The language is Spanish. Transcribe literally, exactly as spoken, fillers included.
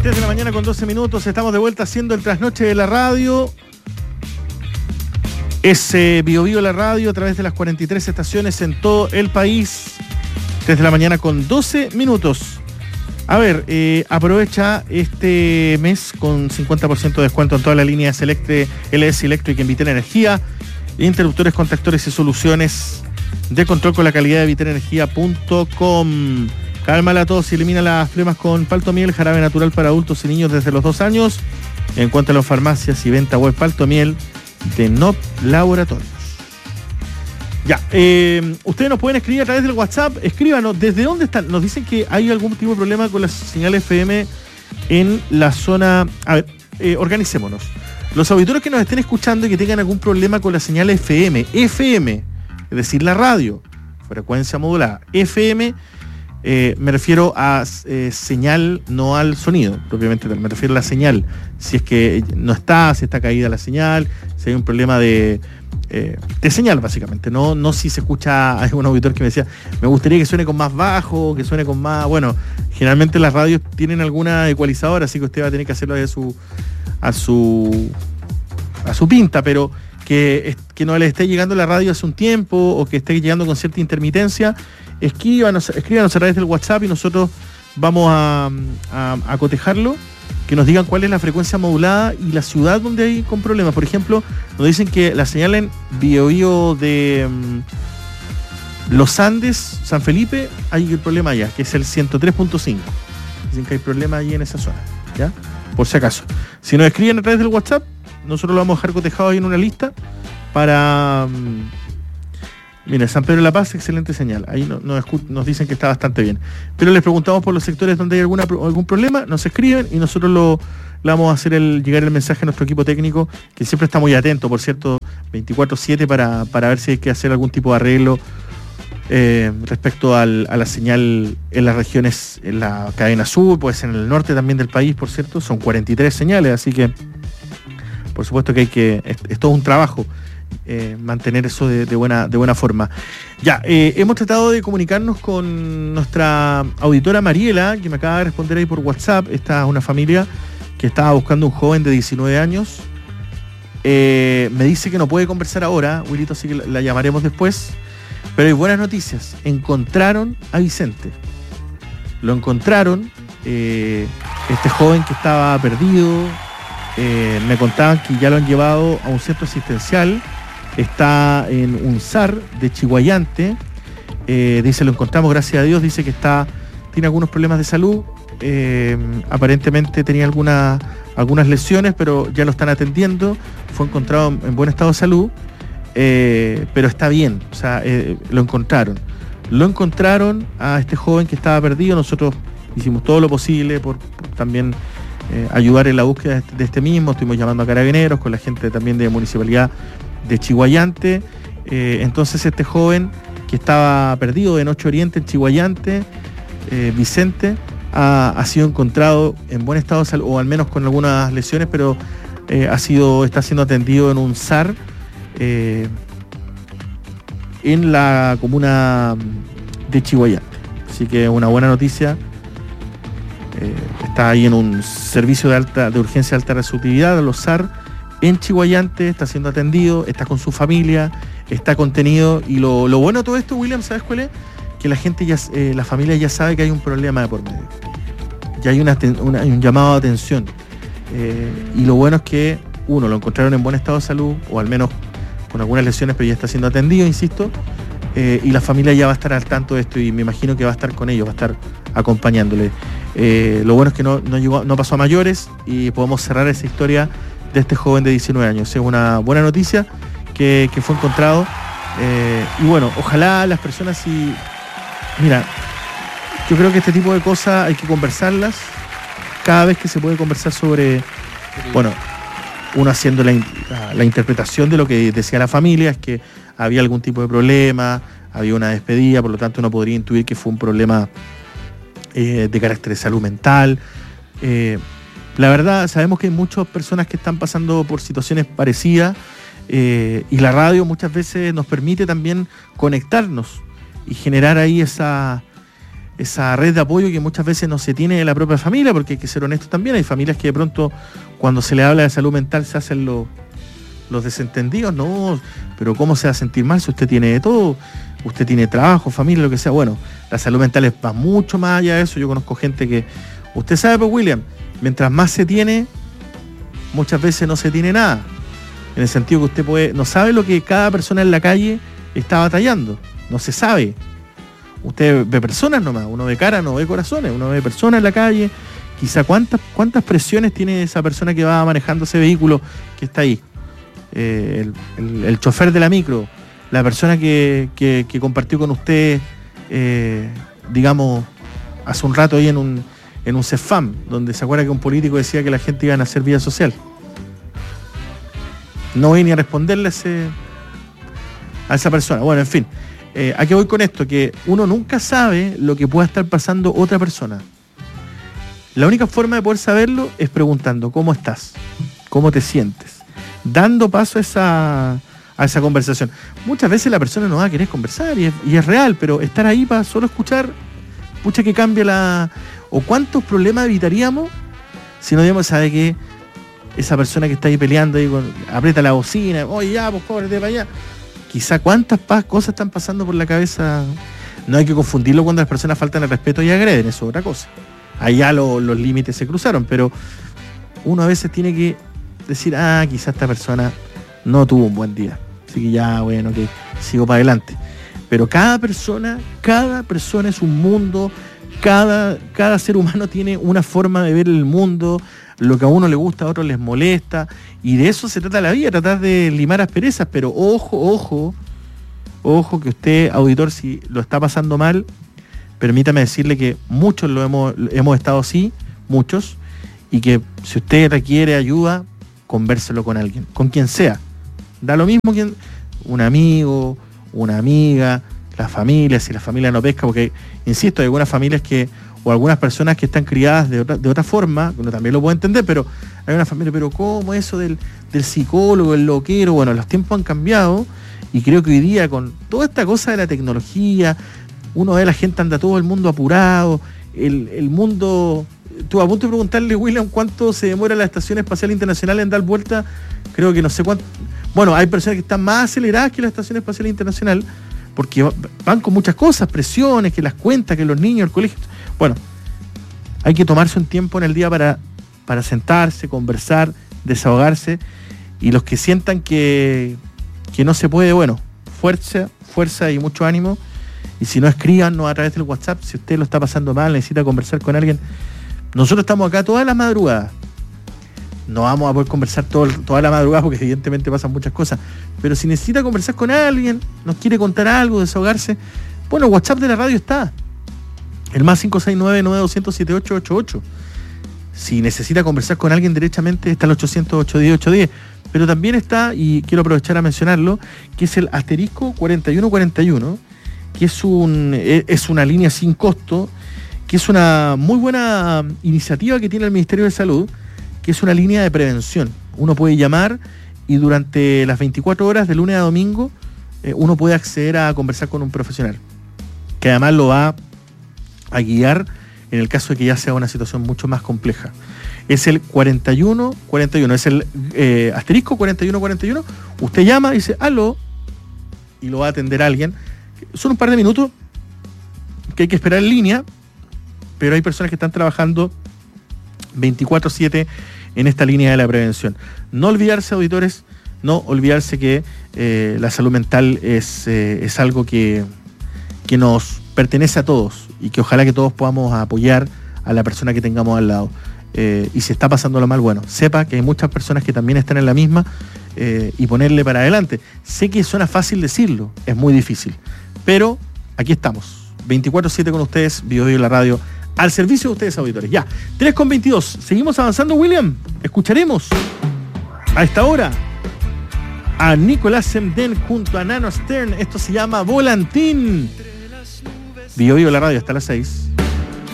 tres de la mañana con doce minutos, estamos de vuelta haciendo el trasnoche de la radio. Es eh, Bio Bio la radio a través de las cuarenta y tres estaciones en todo el país. tres de la mañana con doce minutos. A ver, eh, aprovecha este mes con cincuenta por ciento de descuento en todas las líneas Electre, L S Electric en Vitel Energía, interruptores, contactores y soluciones de control con la calidad de vitel energía punto com. Calma la tos y elimina las flemas con Paltomiel, jarabe natural para adultos y niños desde los dos años. Encuentra las farmacias y venta web Paltomiel de N O P Laboratorios. Ya, eh, ustedes nos pueden escribir a través del WhatsApp. Escríbanos, ¿desde dónde están? Nos dicen que hay algún tipo de problema con la señal F M en la zona. A ver, eh, organicémonos. Los auditores que nos estén escuchando y que tengan algún problema con la señal F M, F M, es decir, la radio, frecuencia modulada, F M. Eh, me refiero a eh, señal, no al sonido, propiamente tal. Me refiero a la señal. Si es que no está, si está caída la señal, si hay un problema de, eh, de señal, básicamente. No, no si se escucha, hay un auditor que me decía, me gustaría que suene con más bajo, que suene con más. Bueno, generalmente las radios tienen alguna ecualizadora, así que usted va a tener que hacerlo a su, a su, a su pinta, pero que, que no le esté llegando la radio hace un tiempo o que esté llegando con cierta intermitencia. Escríbanos, escríbanos a través del WhatsApp y nosotros vamos a, a, a cotejarlo, que nos digan cuál es la frecuencia modulada y la ciudad donde hay con problemas. Por ejemplo, nos dicen que la señal en Bio Bio de um, Los Andes, San Felipe, hay el problema allá, que es el ciento tres punto cinco. Dicen que hay problema allí en esa zona, ¿ya? Por si acaso. Si nos escriben a través del WhatsApp, nosotros lo vamos a dejar cotejado ahí en una lista para... Um, Mira, San Pedro de la Paz, excelente señal. Ahí no, no, nos dicen que está bastante bien. Pero les preguntamos por los sectores donde hay alguna, algún problema, nos escriben y nosotros lo, le vamos a hacer el, llegar el mensaje a nuestro equipo técnico, que siempre está muy atento, por cierto, veinticuatro siete para, para ver si hay que hacer algún tipo de arreglo eh, respecto al, a la señal en las regiones, en la cadena sur, pues en el norte también del país, por cierto, son cuarenta y tres señales, así que por supuesto que hay que, es, es todo un trabajo. Eh, mantener eso de, de, buena, de buena forma. Ya, eh, hemos tratado de comunicarnos con nuestra auditora Mariela, que me acaba de responder ahí por WhatsApp. Esta es una familia que estaba buscando un joven de diecinueve años. Eh, me dice que no puede conversar ahora, Wilito, así que la, la llamaremos después. Pero hay buenas noticias. Encontraron a Vicente. Lo encontraron. Eh, este joven que estaba perdido. Eh, me contaban que ya lo han llevado a un centro asistencial. Está en un S A R de Chiguayante. Eh, dice, lo encontramos, gracias a Dios. Dice que está, tiene algunos problemas de salud. Eh, aparentemente tenía alguna, algunas lesiones, pero ya lo están atendiendo. Fue encontrado en buen estado de salud. Eh, pero está bien. O sea, eh, lo encontraron. Lo encontraron a este joven que estaba perdido. Nosotros hicimos todo lo posible por, por también eh, ayudar en la búsqueda de este, de este mismo. Estuvimos llamando a carabineros, con la gente también de Municipalidad de Chiguayante. Eh, entonces este joven que estaba perdido en Noche Oriente, en Chiguayante, eh, Vicente, ha, ha sido encontrado en buen estado de salud, o al menos con algunas lesiones, pero eh, ha sido, está siendo atendido en un S A R eh, en la comuna de Chiguayante. Así que una buena noticia. Eh, está ahí en un servicio de alta de urgencia de alta resolutividad, los S A R, en Chiguayante, está siendo atendido, está con su familia, está contenido. Y lo, lo bueno de todo esto, William, ¿sabes cuál es? Que la gente ya, eh, la familia ya sabe que hay un problema de por medio. Ya hay, una, una, hay un llamado de atención. Eh, y lo bueno es que, uno, lo encontraron en buen estado de salud, o al menos con algunas lesiones, pero ya está siendo atendido, insisto. Eh, y la familia ya va a estar al tanto de esto y me imagino que va a estar con ellos, va a estar acompañándole. Eh, lo bueno es que no, no, llegó, no pasó a mayores y podemos cerrar esa historia de este joven de diecinueve años. Es una buena noticia que, que fue encontrado. Eh, y bueno, ojalá las personas, si... Mira, yo creo que este tipo de cosas hay que conversarlas cada vez que se puede conversar sobre... Bueno, uno haciendo la, la, la interpretación de lo que decía la familia, es que había algún tipo de problema, había una despedida, por lo tanto uno podría intuir que fue un problema eh, de carácter de salud mental. Eh, la verdad, sabemos que hay muchas personas que están pasando por situaciones parecidas eh, y la radio muchas veces nos permite también conectarnos y generar ahí esa, esa red de apoyo que muchas veces no se tiene de la propia familia, porque hay que ser honestos también, hay familias que de pronto cuando se le habla de salud mental se hacen los, los desentendidos, no, pero ¿cómo se va a sentir mal si usted tiene de todo? Usted tiene trabajo, familia, lo que sea. Bueno, la salud mental va mucho más allá de eso. Yo conozco gente que, usted sabe, pues William, mientras más se tiene, muchas veces no se tiene nada, en el sentido que usted puede, no sabe lo que cada persona en la calle está batallando, no se sabe. Usted ve personas nomás, uno ve cara, no ve corazones, uno ve personas en la calle, quizá cuántas, cuántas presiones tiene esa persona que va manejando ese vehículo que está ahí, eh, el, el, el chofer de la micro, la persona que, que, que compartió con usted, eh, digamos, hace un rato ahí en un, en un CEFAM, donde se acuerda que un político decía que la gente iba a hacer vida social. No voy ni a responderle a, ese, a esa persona. Bueno, en fin. Eh, ¿A qué voy con esto? Que uno nunca sabe lo que pueda estar pasando otra persona. La única forma de poder saberlo es preguntando ¿cómo estás? ¿Cómo te sientes? Dando paso a esa, a esa conversación. Muchas veces la persona no va a querer conversar y es, y es real, pero estar ahí para solo escuchar, pucha que cambia la... ¿O cuántos problemas evitaríamos si no digamos, sabe que esa persona que está ahí peleando, ahí con, aprieta la bocina, oye ya, pues cóbrate para allá? Quizá cuántas cosas están pasando por la cabeza. No hay que confundirlo cuando las personas faltan el respeto y agreden, eso es otra cosa. Allá lo, los límites se cruzaron, pero uno a veces tiene que decir, ah, quizá esta persona no tuvo un buen día, así que ya, bueno, que sigo para adelante. Pero cada persona, cada persona es un mundo, cada, cada ser humano tiene una forma de ver el mundo. Lo que a uno le gusta, a otros les molesta, y de eso se trata la vida, tratar de limar asperezas, pero ojo, ojo, ojo que usted, auditor, si lo está pasando mal, permítame decirle que muchos lo hemos, hemos estado así, muchos, y que si usted requiere ayuda, convérselo con alguien, con quien sea. Da lo mismo quien, un amigo, una amiga, la familia, si la familia no pesca, porque, insisto, hay algunas familias que o algunas personas que están criadas de otra, de otra forma, uno también lo puede entender, pero hay una familia, pero ¿cómo eso del, del psicólogo, el loquero? Bueno, los tiempos han cambiado y creo que hoy día con toda esta cosa de la tecnología, uno ve a la gente, anda todo el mundo apurado, el, el mundo... Tú a punto de preguntarle, William, ¿cuánto se demora la Estación Espacial Internacional en dar vuelta? Creo que no sé cuánto... Bueno, hay personas que están más aceleradas que la Estación Espacial Internacional porque van con muchas cosas, presiones, que las cuentas, que los niños, el colegio... Bueno, hay que tomarse un tiempo en el día para, para sentarse, conversar, desahogarse, y los que sientan que, que no se puede, bueno, fuerza, fuerza y mucho ánimo, y si no, escríbanos a través del WhatsApp, si usted lo está pasando mal, necesita conversar con alguien. Nosotros estamos acá todas las madrugadas, no vamos a poder conversar todo, toda la madrugada porque evidentemente pasan muchas cosas, pero si necesita conversar con alguien, nos quiere contar algo, desahogarse, bueno, el WhatsApp de la radio está. El más cinco seis nueve, nueve dos cero cero, siete ocho ocho ocho. Si necesita conversar con alguien derechamente, está el ochocientos, ochocientos diez, ochocientos diez. Pero también está, y quiero aprovechar a mencionarlo, que es el asterisco cuarenta y uno cuarenta y uno, que es, un, es una línea sin costo, que es una muy buena iniciativa que tiene el Ministerio de Salud, que es una línea de prevención. Uno puede llamar y durante las veinticuatro horas de lunes a domingo eh, uno puede acceder a conversar con un profesional, que además lo va a guiar en el caso de que ya sea una situación mucho más compleja. Es el cuarenta y uno cuarenta y uno, es el eh, asterisco cuarenta y uno cuarenta y uno. Usted llama y dice aló y lo va a atender alguien. Son un par de minutos que hay que esperar en línea, pero hay personas que están trabajando veinticuatro siete en esta línea de la prevención. No olvidarse, auditores, no olvidarse que eh, la salud mental es, eh, es algo que, que nos pertenece a todos y que ojalá que todos podamos apoyar a la persona que tengamos al lado. Eh, y si está pasándolo mal, bueno, sepa que hay muchas personas que también están en la misma eh, y ponerle para adelante. Sé que suena fácil decirlo, es muy difícil, pero aquí estamos, veinticuatro siete con ustedes, Bio Bio la radio, al servicio de ustedes, auditores. Ya, tres con veintidós, seguimos avanzando, William. Escucharemos a esta hora a Nicolás Semden junto a Nano Stern. Esto se llama Volantín. Bio Bio la radio hasta las seis.